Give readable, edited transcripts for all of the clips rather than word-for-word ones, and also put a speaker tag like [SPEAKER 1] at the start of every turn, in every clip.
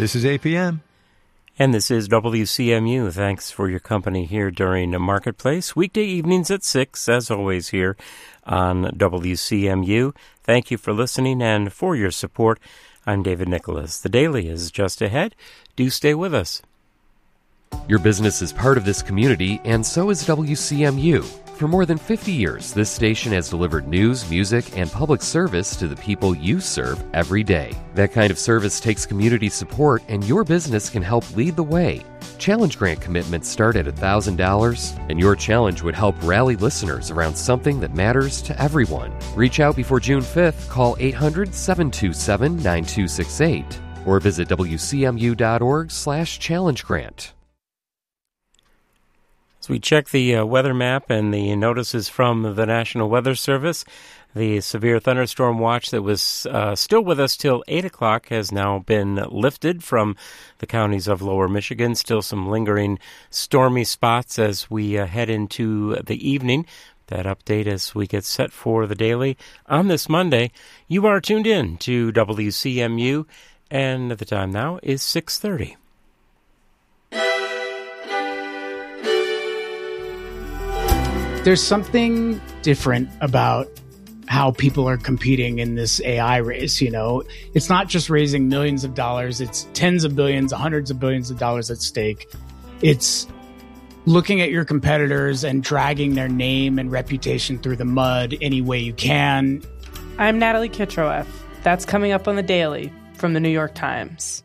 [SPEAKER 1] This is APM.
[SPEAKER 2] And this is WCMU. Thanks for your company here during Marketplace. Weekday evenings at 6, as always, here on WCMU. Thank you for listening and for your support. I'm David Nicholas. The Daily is just ahead. Do stay with us.
[SPEAKER 3] Your business is part of this community, and so is WCMU. For more than 50 years, this station has delivered news, music, and public service to the people you serve every day. That kind of service takes community support, and your business can help lead the way. Challenge grant commitments start at $1,000, and your challenge would help rally listeners around something that matters to everyone. Reach out before June 5th. Call 800-727-9268 or visit wcmu.org/challengegrant.
[SPEAKER 2] As we check the weather map and the notices from the National Weather Service, the severe thunderstorm watch that was still with us till 8 o'clock has now been lifted from the counties of Lower Michigan. Still some lingering stormy spots as we head into the evening. That update as we get set for the Daily on this Monday. You are tuned in to WCMU, and the time now is 6:30.
[SPEAKER 4] There's something different about how people are competing in this AI race. You know, it's not just raising millions of dollars. It's tens of billions, hundreds of billions of dollars at stake. It's looking at your competitors and dragging their name and reputation through the mud any way you can.
[SPEAKER 5] I'm Natalie Kitroeff. That's coming up on The Daily from the New York Times.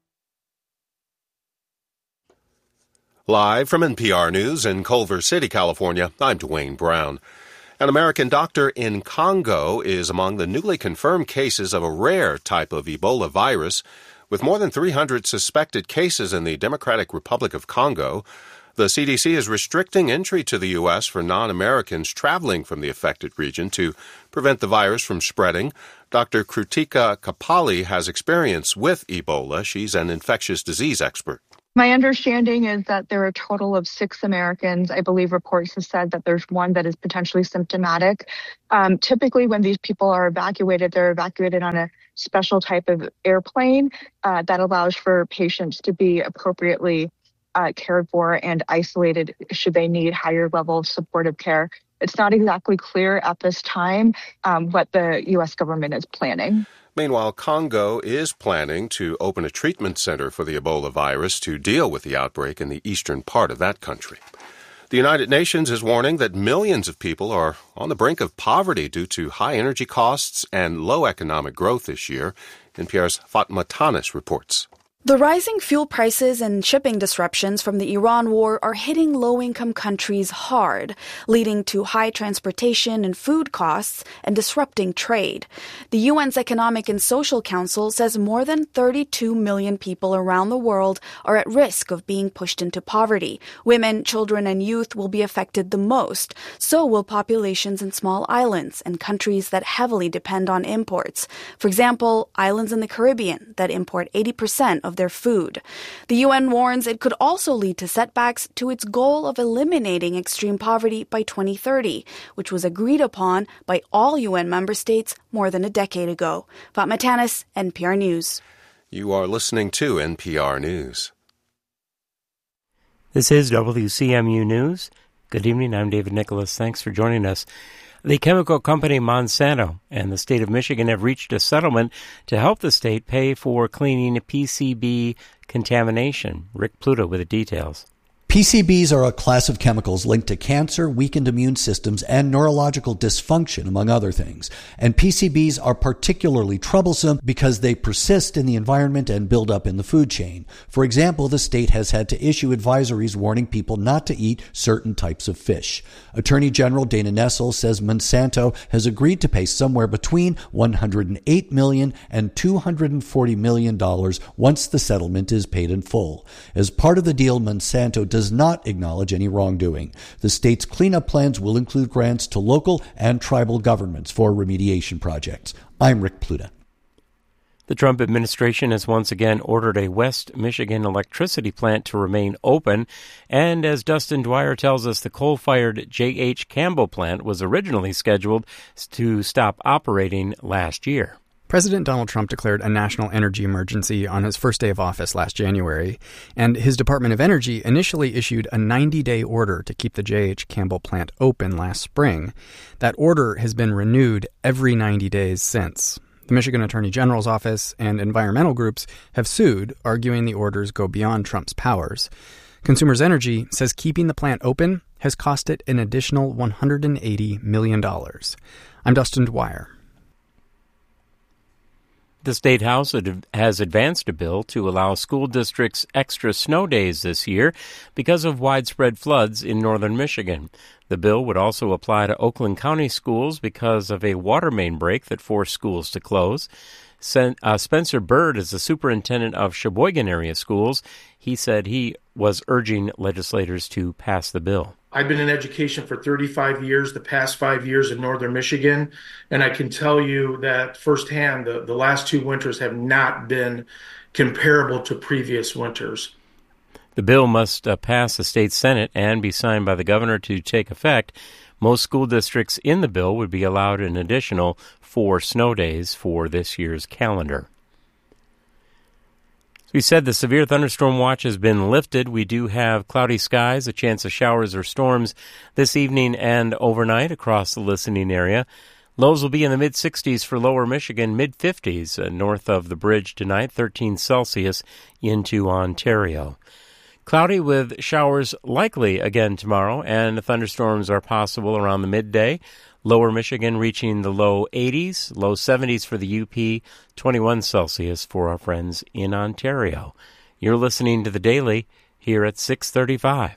[SPEAKER 6] Live from NPR News in Culver City, California, I'm Dwayne Brown. An American doctor in Congo is among the newly confirmed cases of a rare type of Ebola virus. With more than 300 suspected cases in the Democratic Republic of Congo, the CDC is restricting entry to the U.S. for non-Americans traveling from the affected region to prevent the virus from spreading. Dr. Krutika Kapali has experience with Ebola. She's an infectious disease expert.
[SPEAKER 7] My understanding is that there are a total of 6 Americans. I believe reports have said that there's one that is potentially symptomatic. Typically, when these people are evacuated, they're evacuated on a special type of airplane that allows for patients to be appropriately cared for and isolated should they need higher level of supportive care. It's not exactly clear at this time what the U.S. government is planning.
[SPEAKER 6] Meanwhile, Congo is planning to open a treatment center for the Ebola virus to deal with the outbreak in the eastern part of that country. The United Nations is warning that millions of people are on the brink of poverty due to high energy costs and low economic growth this year. NPR's Fatma Tanis reports.
[SPEAKER 8] The rising fuel prices and shipping disruptions from the Iran war are hitting low-income countries hard, leading to high transportation and food costs and disrupting trade. The UN's Economic and Social Council says more than 32 million people around the world are at risk of being pushed into poverty. Women, children, and youth will be affected the most. So will populations in small islands and countries that heavily depend on imports. For example, islands in the Caribbean that import 80% of their food. The UN warns it could also lead to setbacks to its goal of eliminating extreme poverty by 2030, which was agreed upon by all UN member states more than a decade ago. Fatma Tanis, NPR News.
[SPEAKER 6] You are listening to NPR News.
[SPEAKER 2] This is WCMU News. Good evening. I'm David Nicholas. Thanks for joining us. The chemical company Monsanto and the state of Michigan have reached a settlement to help the state pay for cleaning PCB contamination. Rick Pluta with the details.
[SPEAKER 9] PCBs are a class of chemicals linked to cancer, weakened immune systems, and neurological dysfunction, among other things. And PCBs are particularly troublesome because they persist in the environment and build up in the food chain. For example, the state has had to issue advisories warning people not to eat certain types of fish. Attorney General Dana Nessel says Monsanto has agreed to pay somewhere between $108 million and $240 million once the settlement is paid in full. As part of the deal, Monsanto does not acknowledge any wrongdoing. The state's cleanup plans will include grants to local and tribal governments for remediation projects. I'm Rick Pluta.
[SPEAKER 2] The Trump administration has once again ordered a West Michigan electricity plant to remain open. And as Dustin Dwyer tells us, the coal-fired J.H. Campbell plant was originally scheduled to stop operating last year.
[SPEAKER 1] President Donald Trump declared a national energy emergency on his first day of office last January, and his Department of Energy initially issued a 90-day order to keep the J.H. Campbell plant open last spring. That order has been renewed every 90 days since. The Michigan Attorney General's office and environmental groups have sued, arguing the orders go beyond Trump's powers. Consumers Energy says keeping the plant open has cost it an additional $180 million. I'm Dustin Dwyer.
[SPEAKER 2] The State House has advanced a bill to allow school districts extra snow days this year because of widespread floods in northern Michigan. The bill would also apply to Oakland County schools because of a water main break that forced schools to close. Spencer Bird is the superintendent of Sheboygan area schools. He said he was urging legislators to pass the bill.
[SPEAKER 10] I've been in education for 35 years, the past 5 years in northern Michigan, and I can tell you that firsthand the last 2 winters have not been comparable to previous winters.
[SPEAKER 2] The bill must pass the state Senate and be signed by the governor to take effect. Most school districts in the bill would be allowed an additional 4 snow days for this year's calendar. We said the severe thunderstorm watch has been lifted. We do have cloudy skies, a chance of showers or storms this evening and overnight across the listening area. Lows will be in the mid-60s for lower Michigan, mid-50s north of the bridge tonight, 13 Celsius into Ontario. Cloudy with showers likely again tomorrow, and thunderstorms are possible around the midday. Lower Michigan reaching the low 80s, low 70s for the UP, 21 Celsius for our friends in Ontario. You're listening to The Daily here at 6:35.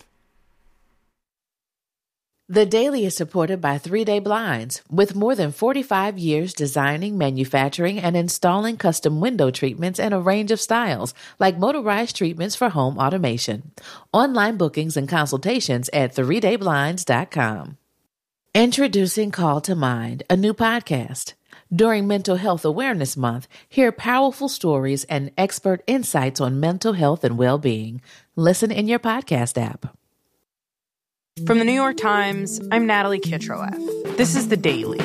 [SPEAKER 11] The Daily is supported by 3 Day Blinds, with more than 45 years designing, manufacturing, and installing custom window treatments in a range of styles, like motorized treatments for home automation. Online bookings and consultations at 3dayblinds.com. Introducing Call to Mind, a new podcast. During Mental Health Awareness Month, hear powerful stories and expert insights on mental health and well-being. Listen in your podcast app.
[SPEAKER 5] From the New York Times, I'm Natalie Kitroeff. This is The Daily.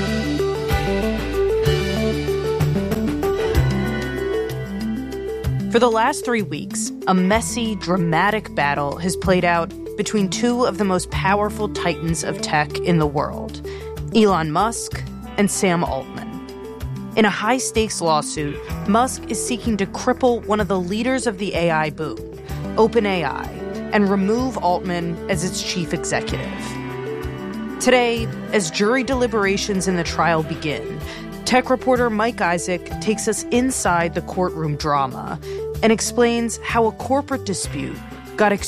[SPEAKER 5] For the last 3 weeks, a messy, dramatic battle has played out between two of the most powerful titans of tech in the world, Elon Musk and Sam Altman. In a high-stakes lawsuit, Musk is seeking to cripple one of the leaders of the AI boom, OpenAI, and remove Altman as its chief executive. Today, as jury deliberations in the trial begin, tech reporter Mike Isaac takes us inside the courtroom drama and explains how a corporate dispute got